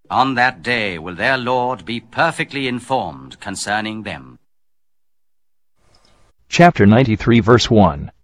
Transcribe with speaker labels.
Speaker 1: On that day will their Lord be perfectly informed concerning them.
Speaker 2: Chapter 93, verse 1.